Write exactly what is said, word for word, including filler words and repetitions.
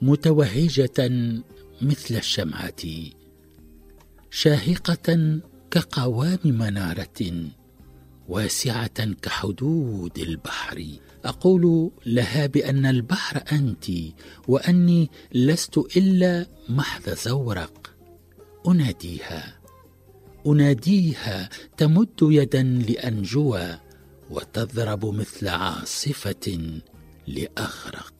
متوهجة مثل الشمعة، شاهقة كقوام منارة، واسعة كحدود البحر. أقول لها بأن البحر أنت، وأني لست إلا محض زورق. أناديها أناديها تمد يدا لأنجوى، وتضرب مثل عاصفة لأغرق.